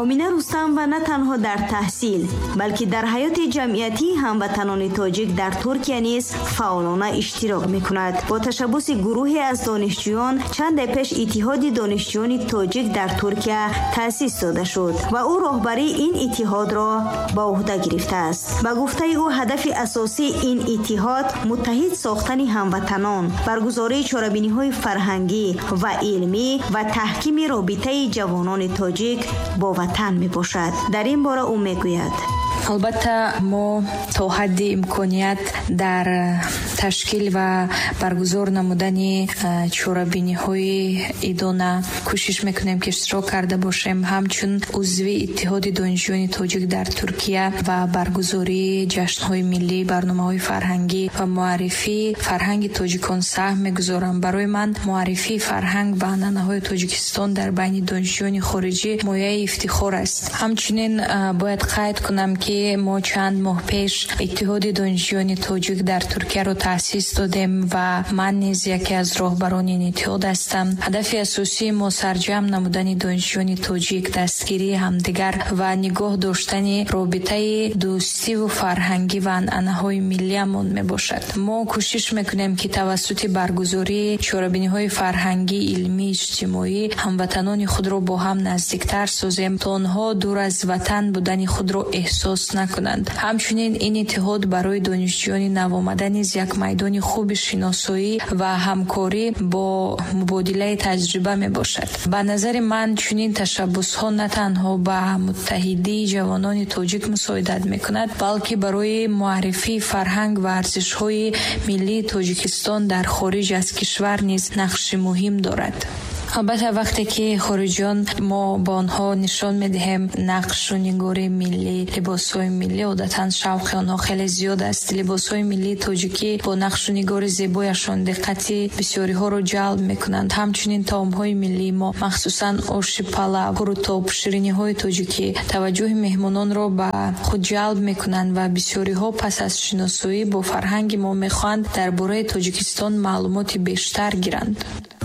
آمینه رستم و نه تنها در تحصیل بلکه در حیات جمعیتی هموطنان تاجیک در ترکیه نیز فعالانه اشتراک می‌کند. با تشبث گروهی از دانشجویان چند پیش اتحاد دانشجویان تاجیک در ترکیه تأسیس داده شد و او راهبری این اتحاد را به عهده گرفته است. به گفته او هدف اساسی این اتحاد متحد ساختن هموطنان، برگزاری چاره‌بینی‌های فرهنگی و علمی و تحکیم رابطه جوانان تاجیک با وطن میباشد. در این باره او میگوید: البته ما تا حد امکانیت در تشکیل و برگزار نمودن چاره‌بینی‌های ایدانه کوشش میکنیم که اشتراک کرده باشیم، همچون عضو اتحاد دانشجویان تاجیک در ترکیه و برگزاری جشن‌های ملی، برنامه‌های فرهنگی و معرفی فرهنگ تاجیکان سهم میگذارم. برای من معرفی فرهنگ و عنعنه‌های تاجیکستان در بین دانشجویان خارجی مایه افتخار است. همچنین باید قید کنم که ما چند ماه پیش اتحاد دانشجویان تاجیک در ترکیه را تأسیس دادیم و من نیز یکی از راهبران این اتحاد هستم. هدف اساسی ما سرجم نمودن دانشجویان تاجیک، دستگیری همدیگر و نگاه داشتن رابطه دوستی و فرهنگی و عنعنه‌های ملی‌مان میباشد. ما کوشش میکنیم که توسط برگزاری چاره‌بینی‌های فرهنگی، علمی، اجتماعی هموطنان خود را با هم نزدیکتر سازیم تا آنها دور از وطن بودن خود را احساس نکنند. همچنین این اتحاد برای دانشجویان نوآمده نیز یک میدان خوب شناسایی و همکاری با مبادله تجربه می باشد. به نظر من چنین تشبس‌ها نه تنها به متحدی جوانان تاجیک مساعدت می کند بلکه برای معرفی فرهنگ و ارزش‌های ملی تاجیکستان در خارج از کشور نیز نقش مهم دارد. البته وقتی که خارجیان ما با آنها نشان میدهیم نقش و نگار ملی، لباسهای ملی، عادتاً شوق آنها خیلی زیاد است. لباسهای ملی تاجیکی با نقش و نگار زیبایشان دقت بسیاری ها را جلب میکنند. همچنین طعمهای ملی ما، مخصوصاً آش پلو، قروتاب، شیرینی های تاجیکی توجه مهمانان را به خود جلب میکنند و بسیاری ها پس از شناسایی با فرهنگ ما میخواهند درباره تاجیکستان معلومات بیشتر گیرند.